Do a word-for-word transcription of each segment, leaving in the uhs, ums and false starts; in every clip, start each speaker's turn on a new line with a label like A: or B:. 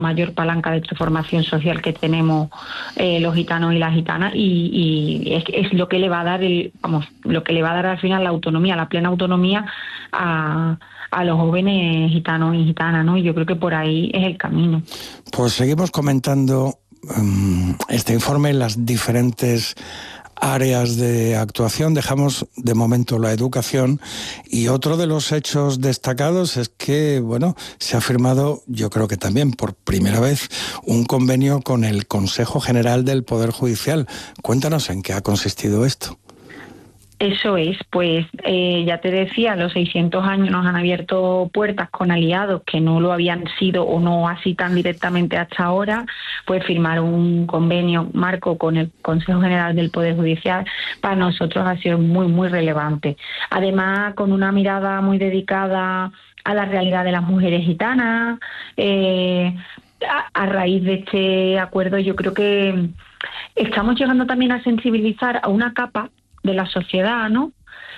A: mayor palanca de transformación social que tenemos eh, los gitanos y las gitanas, y, y es, es lo que le va a dar el, vamos, lo que le va a dar al final la autonomía, la plena autonomía a, a los jóvenes gitanos y gitanas, ¿no? Y yo creo que por ahí es el camino.
B: Pues seguimos comentando um, este informe en las diferentes áreas de actuación. Dejamos de momento la educación, y otro de los hechos destacados es que, bueno, se ha firmado, yo creo que también por primera vez, un convenio con el Consejo General del Poder Judicial. Cuéntanos en qué ha consistido esto.
A: Eso es, pues eh, ya te decía, los seiscientos años nos han abierto puertas con aliados que no lo habían sido o no así tan directamente hasta ahora, pues firmar un convenio marco con el Consejo General del Poder Judicial para nosotros ha sido muy, muy relevante. Además, con una mirada muy dedicada a la realidad de las mujeres gitanas, eh, a, a raíz de este acuerdo yo creo que estamos llegando también a sensibilizar a una capa de la sociedad, ¿no?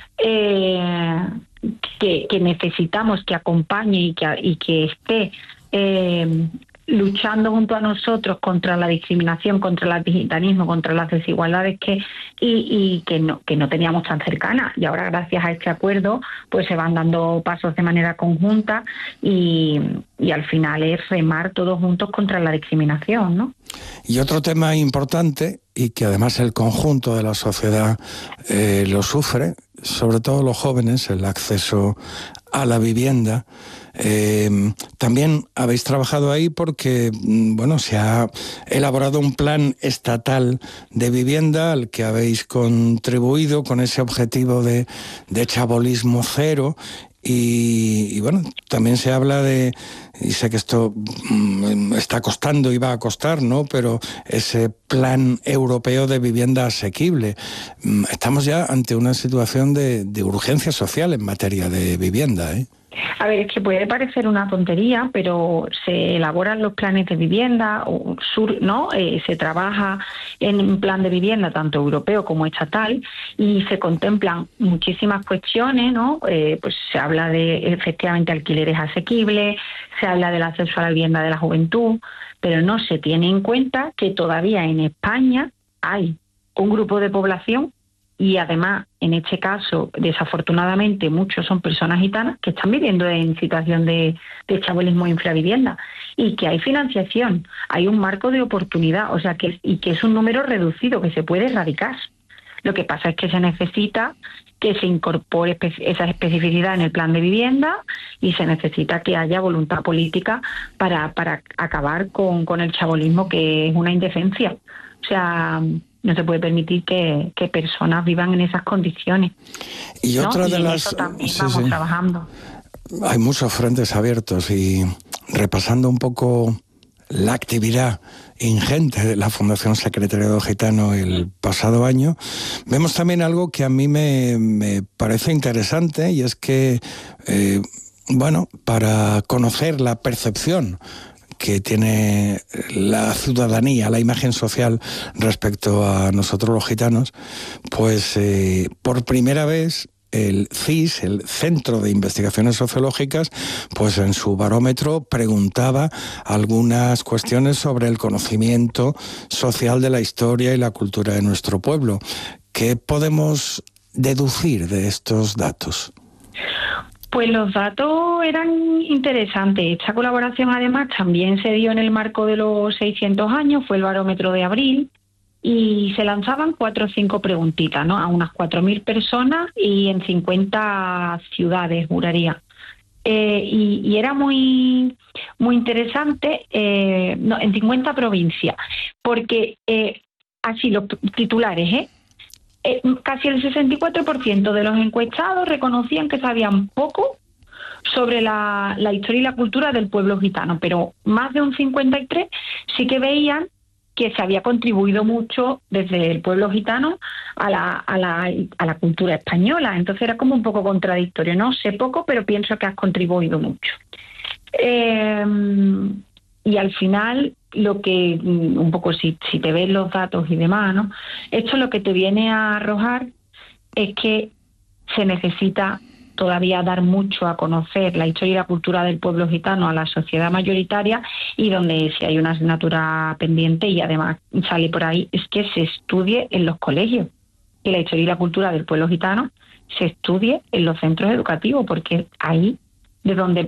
A: Eh, que, que necesitamos que acompañe y que, y que esté eh, luchando junto a nosotros contra la discriminación, contra el antigitanismo, contra las desigualdades que y, y que no que no teníamos tan cercanas. Y ahora, gracias a este acuerdo, pues se van dando pasos de manera conjunta y, y al final es remar todos juntos contra la discriminación, ¿no?
B: Y otro tema importante, y que además el conjunto de la sociedad eh, lo sufre, sobre todo los jóvenes, el acceso a la vivienda. Eh, también habéis trabajado ahí porque, bueno, se ha elaborado un plan estatal de vivienda al que habéis contribuido con ese objetivo de, de chabolismo cero. Y, y bueno, también se habla de, y sé que esto mm, está costando y va a costar, ¿no? Pero ese plan europeo de vivienda asequible. Mm, estamos ya ante una situación de, de urgencia social en materia de vivienda, ¿eh?
A: A ver, es que puede parecer una tontería, pero se elaboran los planes de vivienda, o sur, ¿no? Eh, se trabaja en un plan de vivienda tanto europeo como estatal y se contemplan muchísimas cuestiones, ¿no? Eh, pues se habla de efectivamente alquileres asequibles, se habla del acceso a la vivienda de la juventud, pero no se tiene en cuenta que todavía en España hay un grupo de población. Y además, en este caso, desafortunadamente, muchos son personas gitanas que están viviendo en situación de, de chabolismo e infravivienda, y que hay financiación, hay un marco de oportunidad, o sea, que y que es un número reducido que se puede erradicar. Lo que pasa es que se necesita que se incorpore espe- esa especificidad en el plan de vivienda y se necesita que haya voluntad política para, para acabar con, con el chabolismo, que es una indecencia. O sea, no se puede permitir que, que personas vivan en esas condiciones.
B: Y
A: ¿no?
B: otra
A: y
B: de
A: en
B: las...
A: eso también
B: sí,
A: vamos
B: sí.
A: trabajando.
B: Hay muchos frentes abiertos, y repasando un poco la actividad ingente de la Fundación Secretariado Gitano el pasado año, vemos también algo que a mí me, me parece interesante, y es que, eh, bueno, para conocer la percepción que tiene la ciudadanía, la imagen social respecto a nosotros los gitanos, pues eh, por primera vez el C I S, el Centro de Investigaciones Sociológicas, pues en su barómetro preguntaba algunas cuestiones sobre el conocimiento social de la historia y la cultura de nuestro pueblo. ¿Qué podemos deducir de estos datos?
A: Pues los datos eran interesantes. Esta colaboración además también se dio en el marco de los seiscientos años, fue el barómetro de abril, y se lanzaban cuatro o cinco preguntitas, ¿no? A unas cuatro mil personas y en cincuenta ciudades, juraría. Eh, y, y era muy, muy interesante, eh, no, en cincuenta provincias, porque eh, así los titulares, ¿eh? Eh, casi el sesenta y cuatro por ciento de los encuestados reconocían que sabían poco sobre la, la historia y la cultura del pueblo gitano, pero más de un cincuenta y tres por ciento sí que veían que se había contribuido mucho desde el pueblo gitano a la, a la, a la cultura española. Entonces era como un poco contradictorio, ¿no? Sé poco, pero pienso que has contribuido mucho. Eh, y al final, lo que, un poco si, si te ves los datos y demás, ¿no? Esto lo que te viene a arrojar es que se necesita todavía dar mucho a conocer la historia y la cultura del pueblo gitano a la sociedad mayoritaria, y donde si hay una asignatura pendiente y además sale por ahí, es que se estudie en los colegios, que la historia y la cultura del pueblo gitano se estudie en los centros educativos, porque ahí de donde,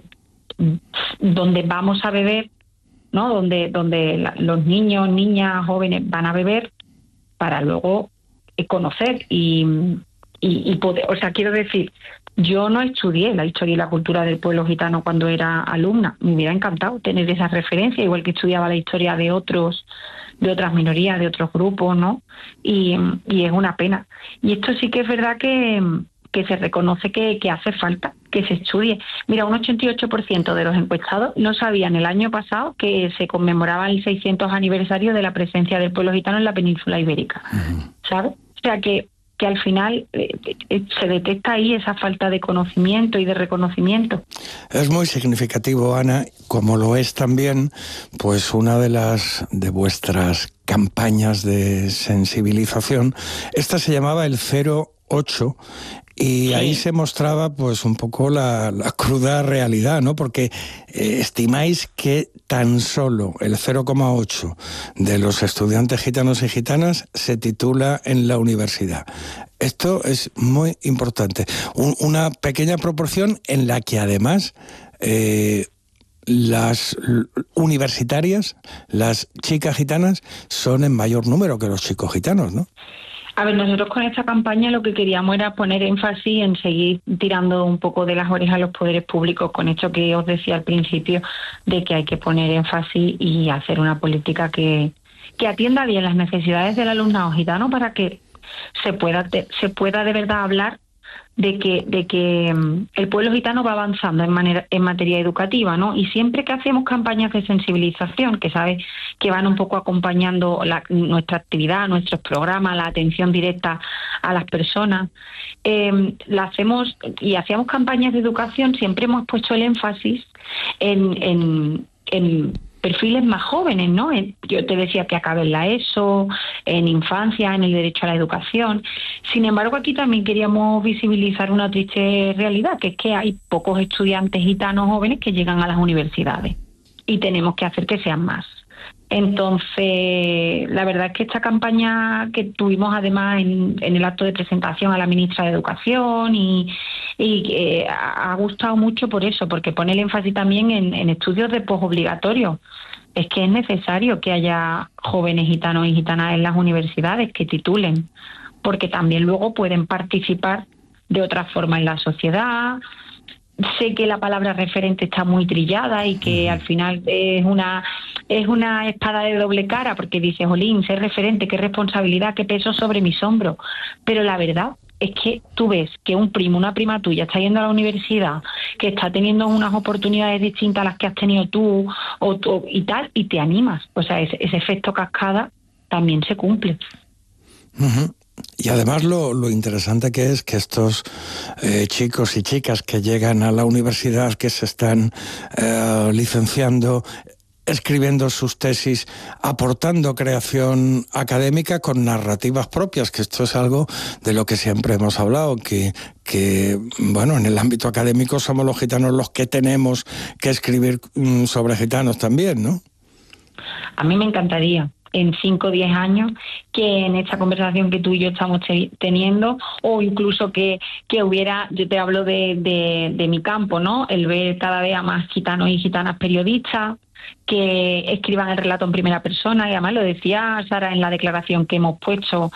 A: donde vamos a beber, ¿no? Donde, donde la, los niños, niñas, jóvenes van a beber para luego conocer y, y, y poder, o sea, quiero decir, yo no estudié la historia y la cultura del pueblo gitano cuando era alumna. Me hubiera encantado tener esa referencia, igual que estudiaba la historia de otros, de otras minorías, de otros grupos, ¿no? Y, y es una pena. Y esto sí que es verdad que, que se reconoce que, que hace falta que se estudie. Mira, un ochenta y ocho por ciento de los encuestados no sabían el año pasado que se conmemoraba el seiscientos aniversario de la presencia del pueblo gitano en la península ibérica, uh-huh. ¿sabes? O sea que que al final eh, eh, se detecta ahí esa falta de conocimiento y de reconocimiento.
B: Es muy significativo, Ana, como lo es también, pues una de las de vuestras campañas de sensibilización. Esta se llamaba el cero ocho. Y sí. Ahí se mostraba pues un poco la, la cruda realidad, ¿no? Porque eh, estimáis que tan solo el cero coma ocho de los estudiantes gitanos y gitanas se titula en la universidad. Esto es muy importante. Un, una pequeña proporción en la que además eh, las universitarias, las chicas gitanas, son en mayor número que los chicos gitanos, ¿no?
A: A ver, nosotros con esta campaña lo que queríamos era poner énfasis en seguir tirando un poco de las orejas a los poderes públicos, con esto que os decía al principio, de que hay que poner énfasis y hacer una política que, que atienda bien las necesidades del alumnado gitano para que se pueda, se pueda de verdad hablar de que de que um, el pueblo gitano va avanzando en manera en materia educativa, ¿no? Y siempre que hacemos campañas de sensibilización, que sabes que van un poco acompañando la, nuestra actividad, nuestros programas, la atención directa a las personas, eh, la hacemos y hacíamos campañas de educación, siempre hemos puesto el énfasis en, en, en perfiles más jóvenes, ¿no? Yo te decía que acaben la ESO, en infancia, en el derecho a la educación. Sin embargo, aquí también queríamos visibilizar una triste realidad, que es que hay pocos estudiantes gitanos jóvenes que llegan a las universidades y tenemos que hacer que sean más. Entonces, la verdad es que esta campaña que tuvimos además en, en el acto de presentación a la ministra de Educación y, y eh, ha gustado mucho por eso, porque pone el énfasis también en, en estudios de posobligatorio. Es que es necesario que haya jóvenes gitanos y gitanas en las universidades que titulen, porque también luego pueden participar de otra forma en la sociedad. Sé que la palabra referente está muy trillada y que al final es una es una espada de doble cara, porque dices, jolín, ser referente, qué responsabilidad, qué peso sobre mis hombros. Pero la verdad es que tú ves que un primo, una prima tuya está yendo a la universidad, que está teniendo unas oportunidades distintas a las que has tenido tú o, o, y tal, y te animas. O sea, ese, ese efecto cascada también se cumple.
B: Uh-huh. Y además lo, lo interesante que es que estos eh, chicos y chicas que llegan a la universidad, que se están eh, licenciando, escribiendo sus tesis, aportando creación académica con narrativas propias, que esto es algo de lo que siempre hemos hablado, que, que bueno, en el ámbito académico somos los gitanos los que tenemos que escribir mm, sobre gitanos también, ¿no?
A: A mí me encantaría en cinco o diez años, que en esta conversación que tú y yo estamos te- teniendo, o incluso que, que hubiera, yo te hablo de, de, de mi campo, ¿no? El ver cada vez a más gitanos y gitanas periodistas que escriban el relato en primera persona, y además lo decía Sara en la declaración que hemos puesto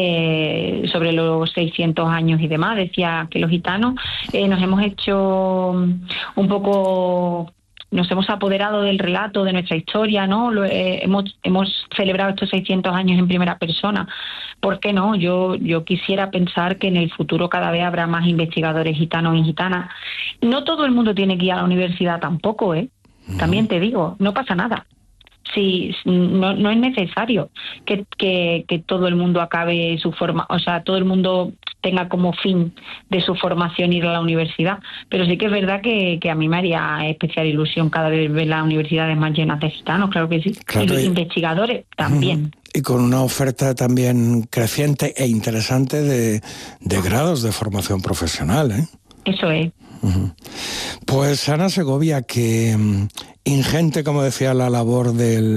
A: eh, sobre los seiscientos años y demás, decía que los gitanos eh, nos hemos hecho un poco... Nos hemos apoderado del relato, de nuestra historia, ¿no? Lo, eh, hemos, hemos celebrado estos seiscientos años en primera persona. ¿Por qué no? Yo, yo quisiera pensar que en el futuro cada vez habrá más investigadores gitanos y gitanas. No todo el mundo tiene que ir a la universidad tampoco, ¿eh? También te digo, no pasa nada. Sí, no, no es necesario que, que, que todo el mundo acabe su forma, o sea, todo el mundo tenga como fin de su formación ir a la universidad, pero sí que es verdad que, que a mí me haría especial ilusión cada vez ver las universidades más llenas de gitanos, claro que sí, claro, y los investigadores también.
B: Y con una oferta también creciente e interesante de, de grados de formación profesional, ¿eh?
A: Eso es.
B: Uh-huh. Pues Ana Segovia, que ingente, como decía, la labor del